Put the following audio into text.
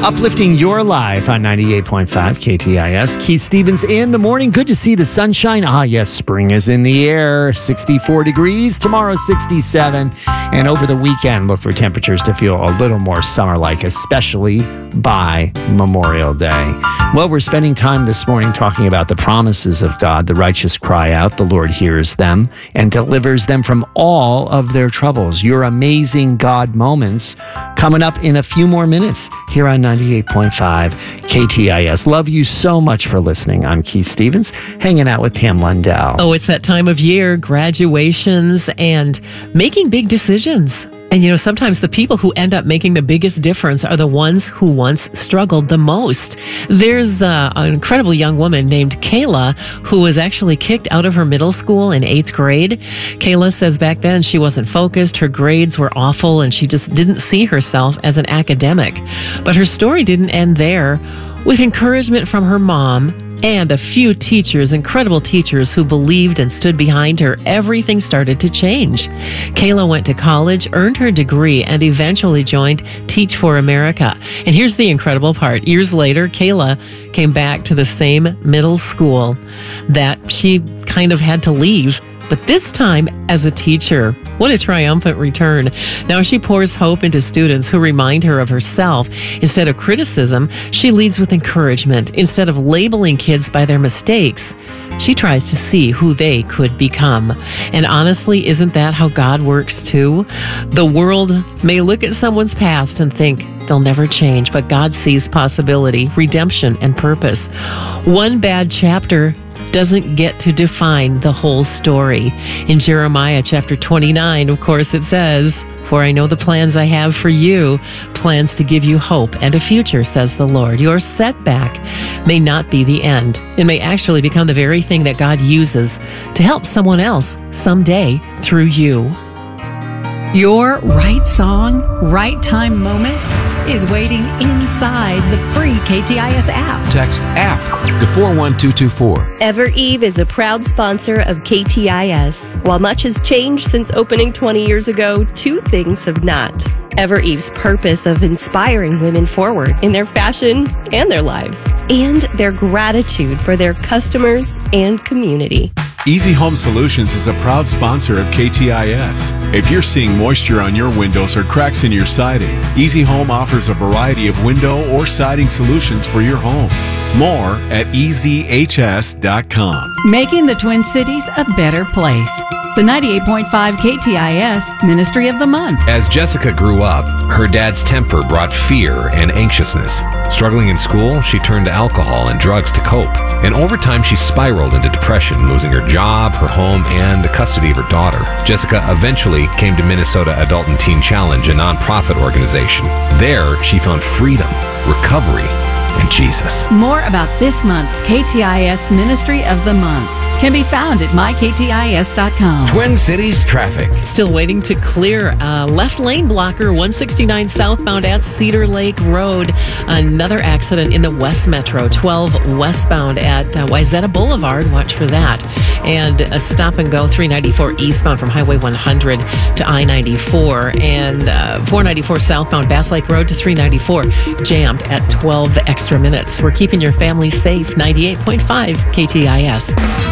Uplifting your life on 98.5 KTIS. Keith Stevens in the morning. Good to see the sunshine. Ah, yes, spring is in the air. 64 degrees. Tomorrow, 67. And over the weekend, look for temperatures to feel a little more summer-like, especially by Memorial Day. Well, we're spending time this morning talking about the promises of God. The righteous cry out, the Lord hears them and delivers them from all of their troubles. Your amazing God moments coming up in a few more minutes here on 98.5 KTIS. Love you so much for listening. I'm Keith Stevens, hanging out with Pam Lundell. Oh, it's that time of year, graduations and making big decisions. And, sometimes the people who end up making the biggest difference are the ones who once struggled the most. There's an incredible young woman named Kayla who was actually kicked out of her middle school in 8th grade. Kayla says back then she wasn't focused, her grades were awful, and she just didn't see herself as an academic. But her story didn't end there. With encouragement from her mom and a few teachers, incredible teachers who believed and stood behind her, everything started to change. Kayla went to college, earned her degree, and eventually joined Teach for America. And here's the incredible part. Years later, Kayla came back to the same middle school that she kind of had to leave, but this time as a teacher. What a triumphant return. Now she pours hope into students who remind her of herself. Instead of criticism, she leads with encouragement. Instead of labeling kids by their mistakes, she tries to see who they could become. And honestly, isn't that how God works too? The world may look at someone's past and think they'll never change, but God sees possibility, redemption, and purpose. One bad chapter doesn't get to define the whole story. In Jeremiah chapter 29, of course, it says, "For I know the plans I have for you, plans to give you hope and a future, says the Lord. Your setback may not be the end. It may actually become the very thing that God uses to help someone else someday through you." Your right song, right time moment is waiting inside the free KTIS app. Text app to 41224. EverEve is a proud sponsor of KTIS. While much has changed since opening 20 years ago, two things have not. EverEve's purpose of inspiring women forward in their fashion and their lives, and their gratitude for their customers and community. Easy Home Solutions is a proud sponsor of KTIS. If you're seeing moisture on your windows or cracks in your siding, Easy Home offers a variety of window or siding solutions for your home. More at EasyHS.com. Making the Twin Cities a better place. The 98.5 KTIS Ministry of the Month. As Jessica grew up, her dad's temper brought fear and anxiousness. Struggling in school, she turned to alcohol and drugs to cope. And over time, she spiraled into depression, losing her job, her home, and the custody of her daughter. Jessica eventually came to Minnesota Adult and Teen Challenge, a nonprofit organization. There, she found freedom, recovery, and Jesus. More about this month's KTIS Ministry of the Month can be found at myktis.com. Twin Cities traffic. Still waiting to clear left lane blocker, 169 southbound at Cedar Lake Road. Another accident in the West Metro, 12 westbound at Wayzata Boulevard. Watch for that. And a stop and go, 394 eastbound from Highway 100 to I-94. And 494 southbound Bass Lake Road to 394, jammed at 12 extra minutes. We're keeping your family safe. 98.5 KTIS.